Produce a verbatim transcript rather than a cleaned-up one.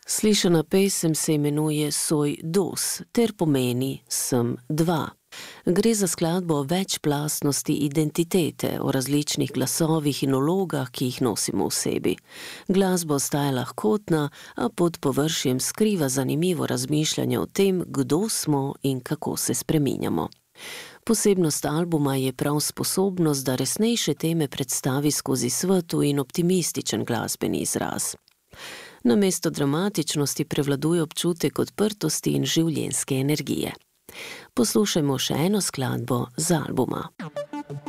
Slišana pesem se imenuje Soy dos ter pomeni Sem dva. Gre za skladbo o večplastnosti identitete, o različnih glasovih in vlogah, ki jih nosimo v sebi. Glasba ostaja lahkotna, a pod površjem skriva zanimivo razmišljanje o tem, kdo smo in kako se spreminjamo. Posebnost albuma je prav sposobnost, da resnejše teme predstavi skozi svetl in optimističen glasbeni izraz. Namesto dramatičnosti prevladuje občutek odprtosti in življenjske energije. Poslušajmo še eno skladbo z albuma.